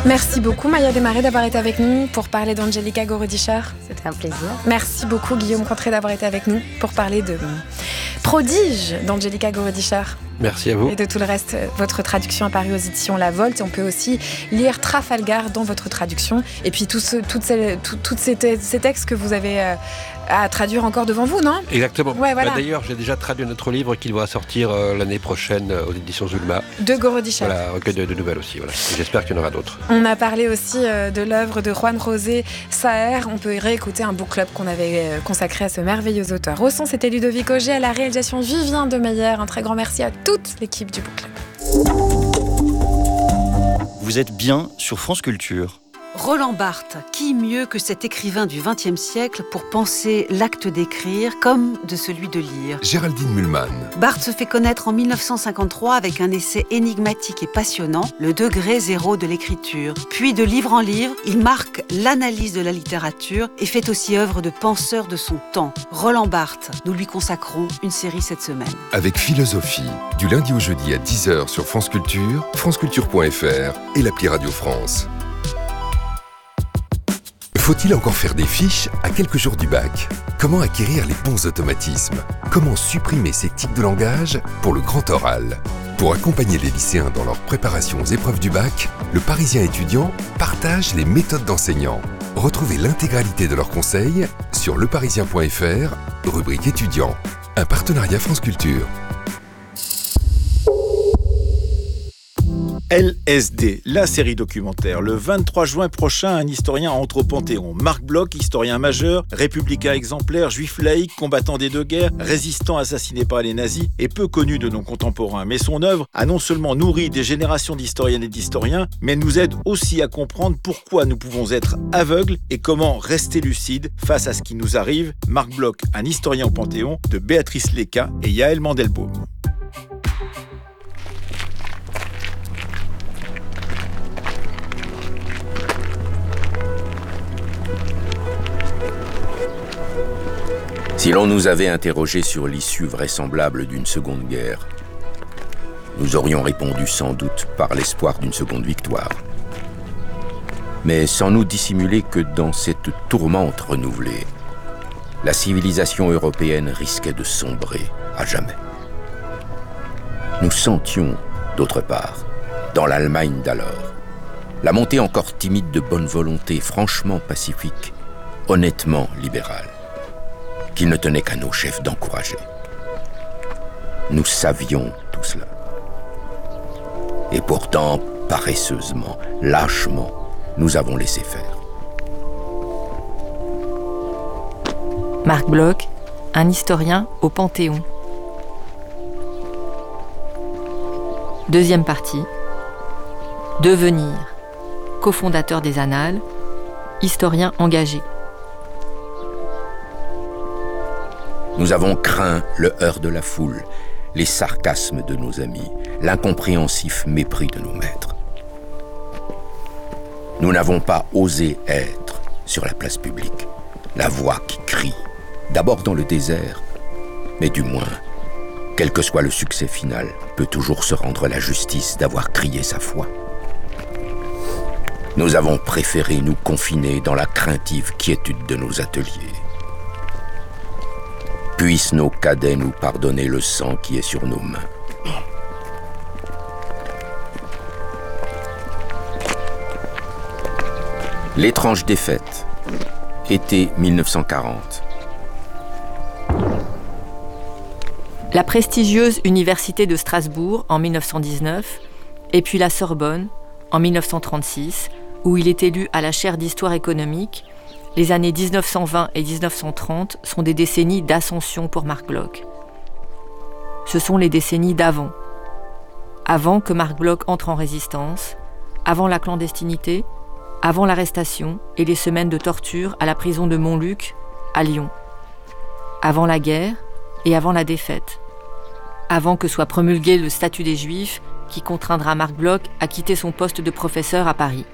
Merci beaucoup Maya Desmarais d'avoir été avec nous pour parler d'Angelica Gorodischer. C'était un plaisir. Merci beaucoup Guillaume Contré d'avoir été avec nous pour parler de Prodige d'Angelica Gorodischer. Merci à vous. Et de tout le reste, votre traduction apparue aux éditions La Volte. On peut aussi lire Trafalgar dans votre traduction. Et puis tous ces textes que vous avez à traduire encore devant vous, non ? Exactement. Ouais, voilà. D'ailleurs, j'ai déjà traduit notre livre qui va sortir l'année prochaine aux éditions Zulma. De Gorodischer. Voilà, recueil de nouvelles aussi. Voilà. Et j'espère qu'il y en aura d'autres. On a parlé aussi de l'œuvre de Juan José Saer. On peut réécouter un book club qu'on avait consacré à ce merveilleux auteur. Au son, c'était Ludovic Auger, à la réalisation Vivien Demeyer. Un très grand merci à toute l'équipe du book club. Vous êtes bien sur France Culture. Roland Barthes, qui mieux que cet écrivain du XXe siècle pour penser l'acte d'écrire comme de celui de lire ? Géraldine Mühlmann. Barthes se fait connaître en 1953 avec un essai énigmatique et passionnant, Le degré zéro de l'écriture. Puis de livre en livre, il marque l'analyse de la littérature et fait aussi œuvre de penseur de son temps. Roland Barthes, nous lui consacrons une série cette semaine. Avec Philosophie, du lundi au jeudi à 10h sur France Culture, franceculture.fr et l'appli Radio France. Faut-il encore faire des fiches à quelques jours du bac ? Comment acquérir les bons automatismes ? Comment supprimer ces tics de langage pour le grand oral ? Pour accompagner les lycéens dans leur préparation aux épreuves du bac, le Parisien étudiant partage les méthodes d'enseignants. Retrouvez l'intégralité de leurs conseils sur leparisien.fr, rubrique étudiants. Un partenariat France Culture. LSD, la série documentaire. Le 23 juin prochain, un historien entre au Panthéon. Marc Bloch, historien majeur, républicain exemplaire, juif laïque, combattant des deux guerres, résistant assassiné par les nazis et peu connu de nos contemporains. Mais son œuvre a non seulement nourri des générations d'historiennes et d'historiens, mais nous aide aussi à comprendre pourquoi nous pouvons être aveugles et comment rester lucides face à ce qui nous arrive. Marc Bloch, un historien au Panthéon, de Béatrice Léca et Yaël Mandelbaum. Si l'on nous avait interrogés sur l'issue vraisemblable d'une seconde guerre, nous aurions répondu sans doute par l'espoir d'une seconde victoire. Mais sans nous dissimuler que dans cette tourmente renouvelée, la civilisation européenne risquait de sombrer à jamais. Nous sentions, d'autre part, dans l'Allemagne d'alors, la montée encore timide de bonne volonté franchement pacifique, honnêtement libérale, qu'il ne tenait qu'à nos chefs d'encourager. Nous savions tout cela. Et pourtant, paresseusement, lâchement, nous avons laissé faire. Marc Bloch, un historien au Panthéon. Deuxième partie. Devenir, cofondateur des Annales, historien engagé. Nous avons craint le heurt de la foule, les sarcasmes de nos amis, l'incompréhensif mépris de nos maîtres. Nous n'avons pas osé être, sur la place publique, la voix qui crie, d'abord dans le désert, mais du moins, quel que soit le succès final, peut toujours se rendre la justice d'avoir crié sa foi. Nous avons préféré nous confiner dans la craintive quiétude de nos ateliers. Puissent nos cadets nous pardonner le sang qui est sur nos mains. L'étrange défaite, été 1940. La prestigieuse Université de Strasbourg en 1919, et puis la Sorbonne en 1936, où il est élu à la chaire d'histoire économique. Les années 1920 et 1930 sont des décennies d'ascension pour Marc Bloch. Ce sont les décennies d'avant. Avant que Marc Bloch entre en résistance, avant la clandestinité, avant l'arrestation et les semaines de torture à la prison de Montluc, à Lyon. Avant la guerre et avant la défaite. Avant que soit promulgué le statut des Juifs qui contraindra Marc Bloch à quitter son poste de professeur à Paris.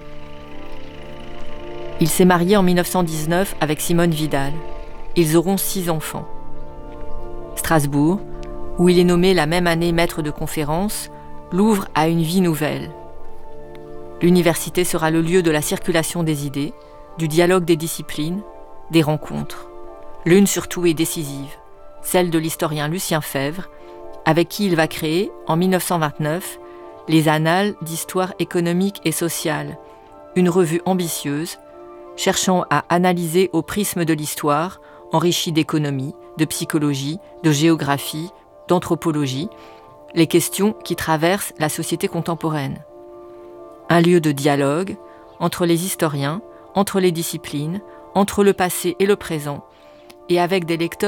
Il s'est marié en 1919 avec Simone Vidal. Ils auront 6 enfants. Strasbourg, où il est nommé la même année maître de conférence, l'ouvre à une vie nouvelle. L'université sera le lieu de la circulation des idées, du dialogue des disciplines, des rencontres. L'une surtout est décisive, celle de l'historien Lucien Febvre, avec qui il va créer, en 1929, les Annales d'histoire économique et sociale, une revue ambitieuse, cherchant à analyser au prisme de l'histoire, enrichie d'économie, de psychologie, de géographie, d'anthropologie, les questions qui traversent la société contemporaine. Un lieu de dialogue entre les historiens, entre les disciplines, entre le passé et le présent, et avec des lecteurs